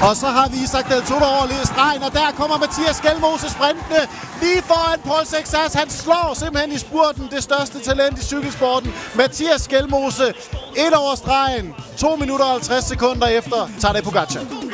Og så har vi Isak Del Toto over stregen, og der kommer Mathias Skelmose sprintende lige foran Paul Sexas. Han slår simpelthen i spurten det største talent i cykelsporten. Mathias Skelmose ind over stregen. 2 minutter og 50 sekunder efter Tadej Pogačar.